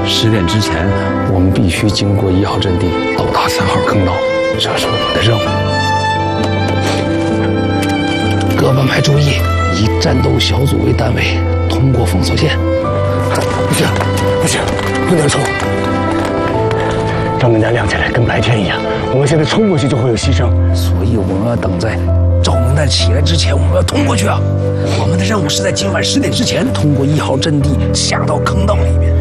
10点之前，我们必须经过1号阵地，到达3号坑道，这是我们的任务。各帮派注意，以战斗小组为单位，通过封锁线。 不行，不行，不能冲！张门家亮起来跟白天一样，我们现在冲过去就会有牺牲， 所以我们要等在照明弹起来之前，我们要通过去啊！我们的任务是在今晚10点之前通过1号阵地下到坑道里面。